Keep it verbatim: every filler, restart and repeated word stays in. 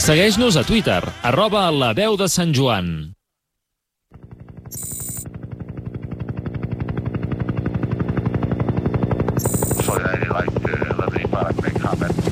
Segueix-nos a Twitter, arroba La Veu de Sant Joan. I'd like to let me make comment.